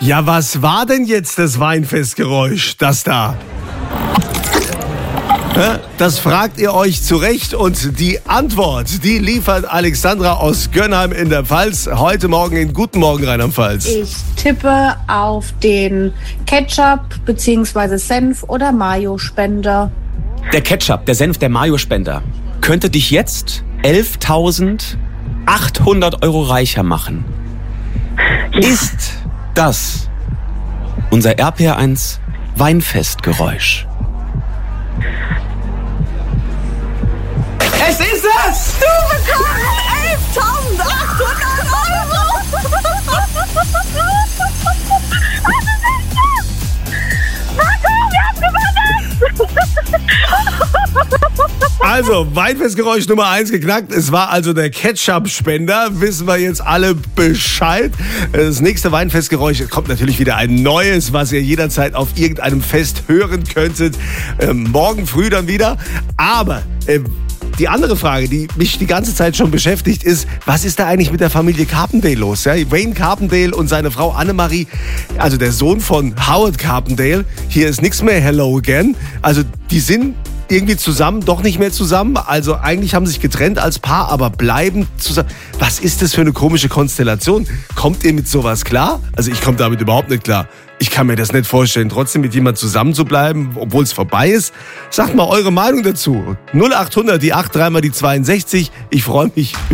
Ja, was war denn jetzt das Weinfestgeräusch, das da? Das fragt ihr euch zu Recht und die Antwort, die liefert Alexandra aus Gönnheim in der Pfalz heute Morgen in Guten Morgen Rheinland-Pfalz. Ich tippe auf den Ketchup bzw. Senf- oder Mayo-Spender. Der Ketchup, der Senf, der Mayo-Spender könnte dich jetzt 11.800 Euro reicher machen. Ja. Ist das unser RPR1 Weinfestgeräusch? Es ist es! Du bekommst 11.800 Euro! Also, Weinfestgeräusch Nummer 1 geknackt. Es war also der Ketchup-Spender. Wissen wir jetzt alle Bescheid. Das nächste Weinfestgeräusch kommt natürlich wieder ein neues, was ihr jederzeit auf irgendeinem Fest hören könntet. Morgen früh dann wieder. Aber die andere Frage, die mich die ganze Zeit schon beschäftigt, ist, was ist da eigentlich mit der Familie Carpendale los? Ja? Wayne Carpendale und seine Frau Annemarie, also der Sohn von Howard Carpendale. Hier ist nichts mehr Hello Again. Also die sind irgendwie zusammen, doch nicht mehr zusammen. Also eigentlich haben sie sich getrennt als Paar, aber bleiben zusammen. Was ist das für eine komische Konstellation? Kommt ihr mit sowas klar? Also ich komme damit überhaupt nicht klar. Ich kann mir das nicht vorstellen, trotzdem mit jemandem zusammen zu bleiben, obwohl es vorbei ist. Sagt mal eure Meinung dazu. 0800, die 8, 3 mal die 62. Ich freue mich